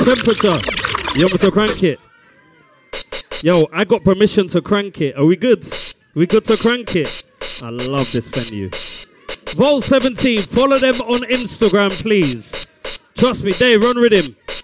temperature? You want me to crank it? Yo, I got permission to crank it. Are we good? We good to crank it? I love this venue. Vol 17, follow them on Instagram, please. Trust me, Dave, run with him.